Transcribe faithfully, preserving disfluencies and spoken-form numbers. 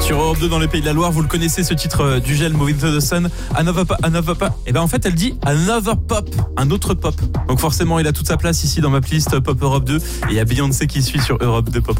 Sur Europe deux dans les Pays de la Loire, vous le connaissez ce titre euh, du gel Moving to the Sun, Another Pop, Another Pop. Et ben en fait elle dit Another Pop, un autre pop. Donc forcément il a toute sa place ici dans ma playlist Pop Europe deux. Et il y a Beyoncé qui suit sur Europe deux Pop.